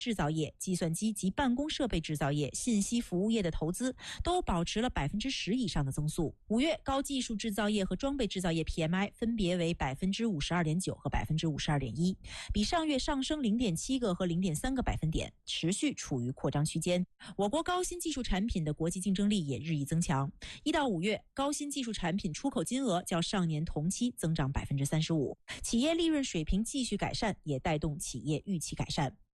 制造业、计算机及办公设备制造业、信息服务业的投资都保持了10%以上的增速。5月高技术制造业和装备制造业 PMI 分别为52.9%和52.1%，比上月上升0.7个和0.3个百分点，持续处于扩张区间。我国高新技术产品的国际竞争力也日益增强。1到5月，高新技术产品出口金额较上年同期增长35%，企业利润水平继续改善，也带动企业预期改善。